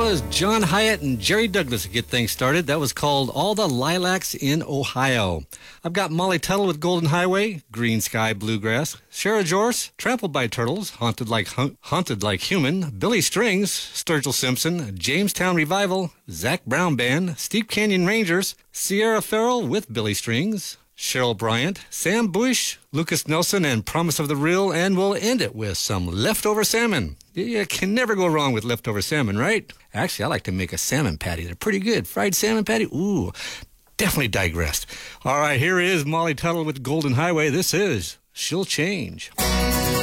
was John Hyatt and Jerry Douglas to get things started. That was called All the Lilacs in Ohio. I've got Molly Tuttle with Golden Highway, Green Sky Bluegrass. Sarah Jorce, Trampled by Turtles, Haunted Like Human. Billy Strings, Sturgill Simpson. Jamestown Revival, Zac Brown Band. Steep Canyon Rangers, Sierra Farrell with Billy Strings. Cheryl Bryant, Sam Bush, Lucas Nelson, and Promise of the Real, and we'll end it with some leftover salmon. You can never go wrong with leftover salmon, right? Actually, I like to make a salmon patty. They're pretty good. Fried salmon patty, ooh, definitely digressed. All right, here is Molly Tuttle with Golden Highway. This is She'll Change.